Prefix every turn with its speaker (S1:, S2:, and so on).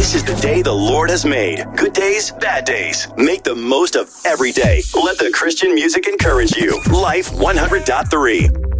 S1: This is the day the Lord has made. Good days, bad days. Make the most of every day. Let the Christian music encourage you. Life 100.3.